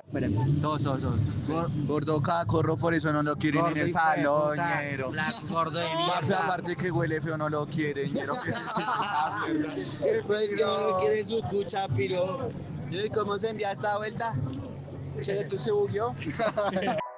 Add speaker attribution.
Speaker 1: Todos.
Speaker 2: Gordo cacorro, por eso no lo quieren en el salón, ñero.
Speaker 1: Gordo de
Speaker 2: Papi,
Speaker 1: mierda.
Speaker 2: aparte que huele feo, no lo quieren, ñero. ¿Qué es esa mierda?
Speaker 3: Pues que no lo quiere su cucha, piro. ¿Y cómo se envía esta vuelta?
Speaker 4: Che, ¿tú se bugueó?